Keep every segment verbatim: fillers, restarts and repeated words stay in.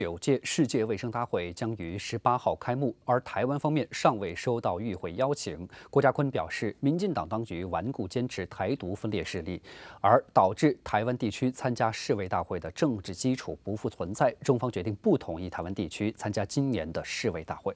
九届世界卫生大会将于十八号开幕，而台湾方面尚未收到与会邀请。郭家坤表示，民进党当局顽固坚持台独分裂势力，而导致台湾地区参加世卫大会的政治基础不复存在。中方决定不同意台湾地区参加今年的世卫大会。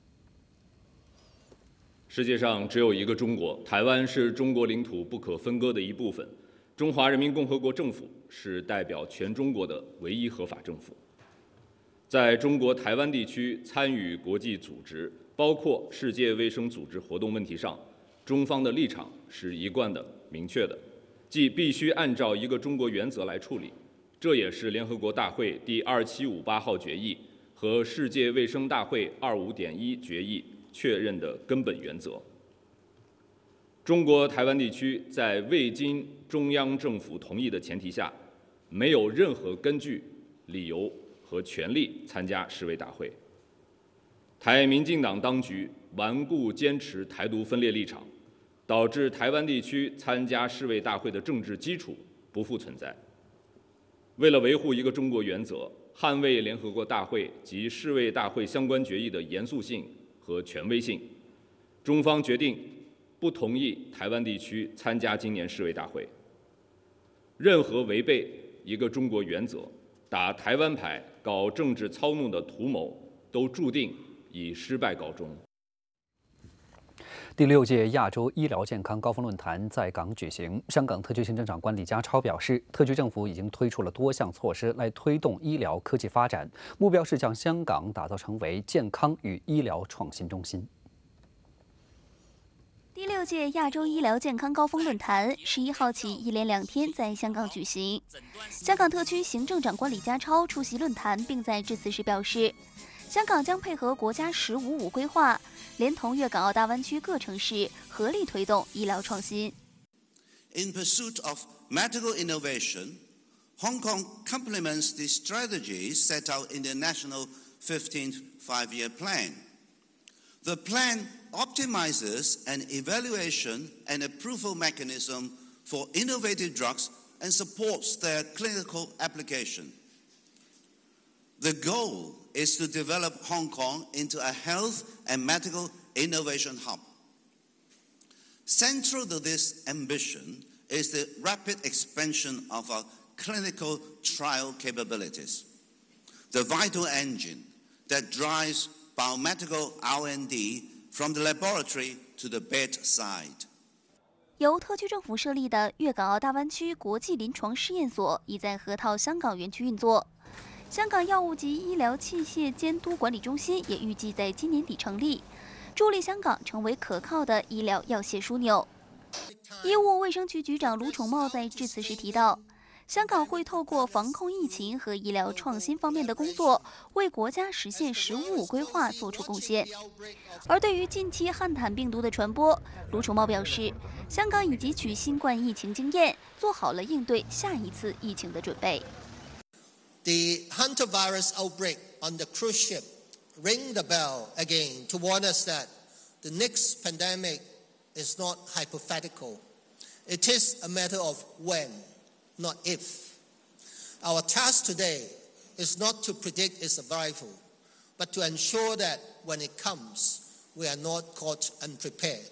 世界上只有一个中国，台湾是中国领土不可分割的一部分。中华人民共和国政府是代表全中国的唯一合法政府。 在中国台湾地区参与国际组织，包括世界卫生组织活动问题上，中方的立场是一贯的、明确的，即必须按照一个中国原则来处理。这也是联合国大会第二七五八号决议和世界卫生大会二五点一决议确认的根本原则。中国台湾地区在未经中央政府同意的前提下，没有任何根据、理由 和权力参加世卫大会。台民进党当局顽固坚持台独分裂立场，导致台湾地区参加世卫大会的政治基础不复存在。为了维护一个中国原则，捍卫联合国大会及世卫大会相关决议的严肃性和权威性，中方决定不同意台湾地区参加今年世卫大会。任何违背一个中国原则、 打台湾牌、搞政治操弄的图谋，都注定以失败告终。 第六届亚洲医疗健康高峰论坛在港举行。香港特区行政长官李家超表示，特区政府已经推出了多项措施来推动医疗科技发展，目标是将香港打造成为健康与医疗创新中心。 第六届亚洲医疗健康高峰论坛十一号起一连两天在香港举行。香港特区行政长官李家超出席论坛，并在致辞时表示，香港将配合国家“十五五”规划，连同粤港澳大湾区各城市合力推动医疗创新。 In pursuit of medical innovation, Hong Kong complements the strategies set out in the National fifteenth Five-Year Plan. The plan optimizes an evaluation and approval mechanism for innovative drugs and supports their clinical application. The goal is to develop Hong Kong into a health and medical innovation hub. Central to this ambition is the rapid expansion of our clinical trial capabilities, the vital engine that drives biomedical R and D from the laboratory to the bedside. 由特区政府设立的粤港澳大湾区国际临床试验所已在河套香港园区运作。香港药物及医疗器械监督管理中心也预计在今年底成立，助力香港成为可靠的医疗药械枢纽。医务卫生局局长卢宠茂在致辞时提到， 香港会透过防控疫情和医疗创新方面的工作，为国家实现“十五五”规划做出贡献。而对于近期汉坦病毒的传播，卢宠茂表示，香港已汲取新冠疫情经验，做好了应对下一次疫情的准备。 The hantavirus outbreak on the cruise ship rang the bell again to warn us that the next pandemic is not hypothetical. It is a matter of when, not if. Our task today is not to predict its arrival, but to ensure that when it comes, we are not caught unprepared.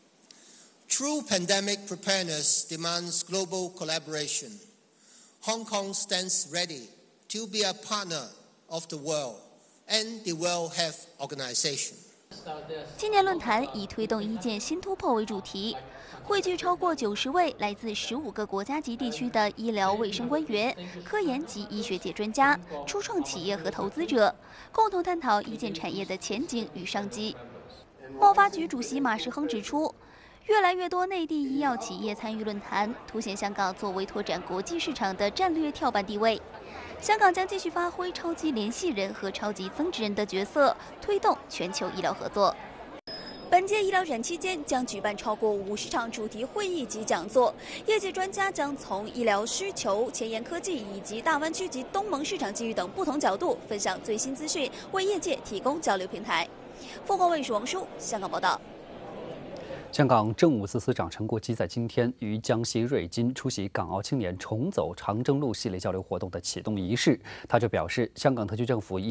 True pandemic preparedness demands global collaboration. Hong Kong stands ready to be a partner of the world and the World Health Organization. 今年论坛以推动一件新突破为主题，汇聚超过九十位来自十五个国家及地区的医疗卫生官员、科研及医学界专家、初创企业和投资者，共同探讨一件产业的前景与商机。贸发局主席马时亨指出，越来越多内地医药企业参与论坛，凸显香港作为拓展国际市场的战略跳板地位。 香港将继续发挥超级联系人和超级增值人的角色，推动全球医疗合作。本届医疗展期间将举办超过五十场主题会议及讲座，业界专家将从医疗需求、前沿科技以及大湾区及东盟市场机遇等不同角度分享最新资讯，为业界提供交流平台。凤凰卫视王舒香港报道。 香港政务司司长陈国基在今天于江西瑞金出席港澳青年重走长征路系列交流活动的启动仪式，他就表示，香港特区政府